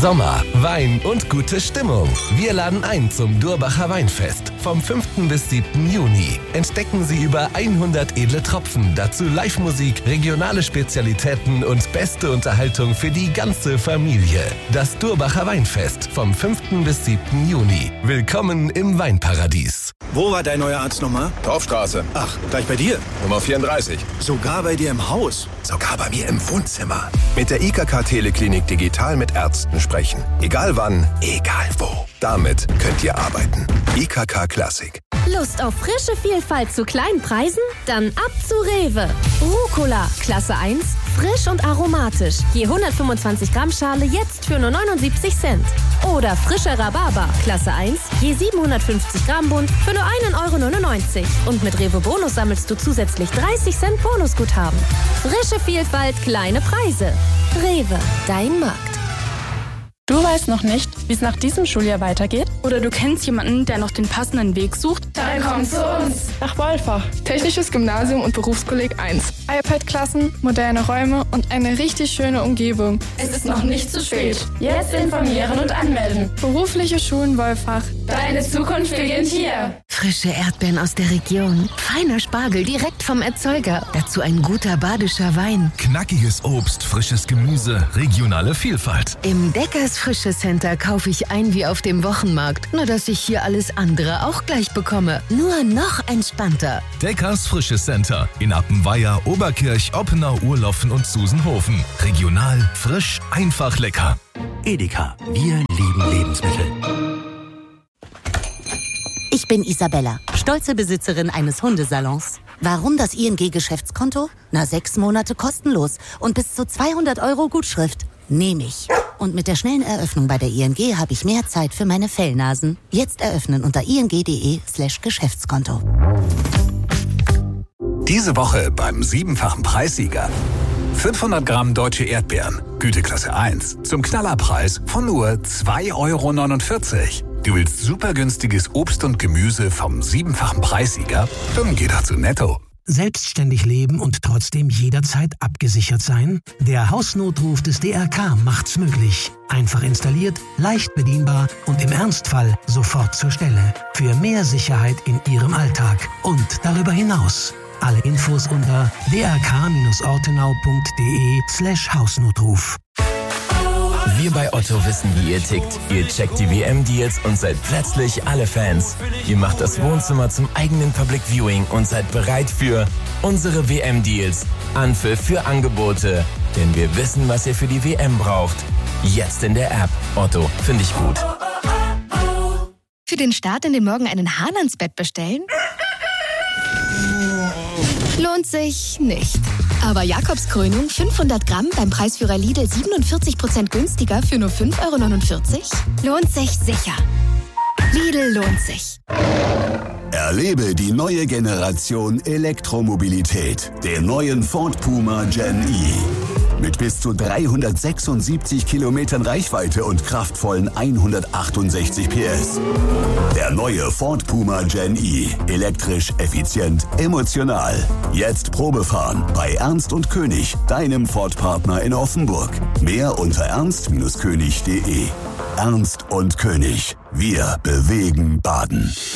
Sommer, Wein und gute Stimmung. Wir laden ein zum Durbacher Weinfest vom 5. bis 7. Juni. Entdecken Sie über 100 edle Tropfen, dazu Live-Musik, regionale Spezialitäten und beste Unterhaltung für die ganze Familie. Das Durbacher Weinfest vom 5. bis 7. Juni. Willkommen im Weinparadies. Wo war dein neuer Arzt nochmal? Dorfstraße. Ach, gleich bei dir? Nummer 34. Sogar bei dir im Haus? Sogar bei mir im Wohnzimmer. Mit der IKK Teleklinik digital mit Ärzten sprechen. Egal wann, egal wo. Damit könnt ihr arbeiten. IKK Klassik. Lust auf frische Vielfalt zu kleinen Preisen? Dann ab zu Rewe. Rucola, Klasse 1, frisch und aromatisch. Je 125 Gramm Schale jetzt für nur 79 Cent. Oder frischer Rhabarber, Klasse 1, je 750 Gramm Bund für nur 1,99 €. Und mit Rewe Bonus sammelst du zusätzlich 30 Cent Bonusguthaben. Frische Vielfalt, kleine Preise. Rewe, dein Markt. Du weißt noch nicht, wie es nach diesem Schuljahr weitergeht? Oder du kennst jemanden, der noch den passenden Weg sucht? Dann komm zu uns! Nach Wolfach. Technisches Gymnasium und Berufskolleg 1. iPad-Klassen, moderne Räume und eine richtig schöne Umgebung. Es ist noch nicht zu spät. Jetzt informieren und anmelden. Berufliche Schulen Wolfach. Deine Zukunft beginnt hier. Frische Erdbeeren aus der Region, feiner Spargel direkt vom Erzeuger, dazu ein guter badischer Wein. Knackiges Obst, frisches Gemüse, regionale Vielfalt. Im Deckers Frische Center kaufe ich ein wie auf dem Wochenmarkt, nur dass ich hier alles andere auch gleich bekomme. Nur noch entspannter. Deckers Frische Center in Appenweier, Oberkirch, Oppenau, Urloffen und Susenhofen. Regional, frisch, einfach lecker. Edeka, wir lieben Lebensmittel. Ich bin Isabella, stolze Besitzerin eines Hundesalons. Warum das ING-Geschäftskonto? 6 Monate kostenlos und bis zu 200 € Gutschrift. Nehme ich. Und mit der schnellen Eröffnung bei der ING habe ich mehr Zeit für meine Fellnasen. Jetzt eröffnen unter ing.de/Geschäftskonto. Diese Woche beim 7-fachen Preissieger. 500 Gramm deutsche Erdbeeren, Güteklasse 1, zum Knallerpreis von nur 2,49 €. Du willst super günstiges Obst und Gemüse vom 7-fachen Preissieger? Dann geh doch zu Netto. Selbstständig leben und trotzdem jederzeit abgesichert sein? Der Hausnotruf des DRK macht's möglich. Einfach installiert, leicht bedienbar und im Ernstfall sofort zur Stelle. Für mehr Sicherheit in Ihrem Alltag und darüber hinaus. Alle Infos unter drk-ortenau.de/Hausnotruf. Wir bei Otto wissen, wie ihr tickt. Ihr checkt die WM-Deals und seid plötzlich alle Fans. Ihr macht das Wohnzimmer zum eigenen Public Viewing und seid bereit für unsere WM-Deals. Anpfiff für Angebote. Denn wir wissen, was ihr für die WM braucht. Jetzt in der App. Otto, finde ich gut. Für den Start in den Morgen einen Hahn ans Bett bestellen? Lohnt sich nicht. Aber Jakobskrönung 500 Gramm beim Preisführer Lidl 47% günstiger für nur 5,49 € lohnt sich sicher. Lidl lohnt sich. Erlebe die neue Generation Elektromobilität, den neuen Ford Puma Gen E. Mit bis zu 376 Kilometern Reichweite und kraftvollen 168 PS. Der neue Ford Puma Gen E. Elektrisch, effizient, emotional. Jetzt Probefahren bei Ernst und König, deinem Ford-Partner in Offenburg. Mehr unter ernst-könig.de. Ernst und König. Wir bewegen Baden.